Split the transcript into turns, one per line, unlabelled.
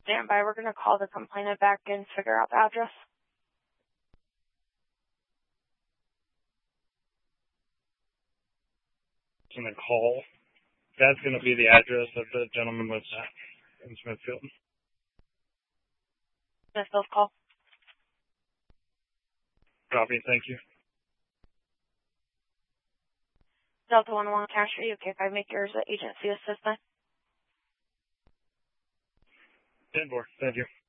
Stand by. We're going to call the complainant back and figure out the address.
In the call, that's going to be the address that the gentleman was at in Smithfield.
Smithfield call.
Copy. Thank you.
Delta 1-1 Cash, are you okay if I make yours an agency assistant?
10-4. Thank you.